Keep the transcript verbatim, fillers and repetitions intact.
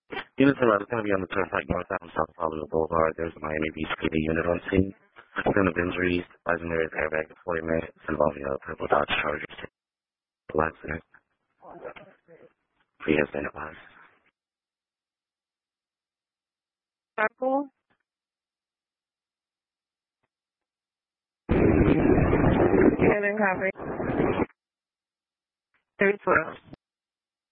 Unison Lab is going to be on the turnpike north out on South Hollywood Boulevard. There's a Miami Beach P D unit on scene. Concern of injuries, legendary airbag deployment involving a purple Dodge Charger. Accident. Please identify. Circle. Kevin Copy. three twelve.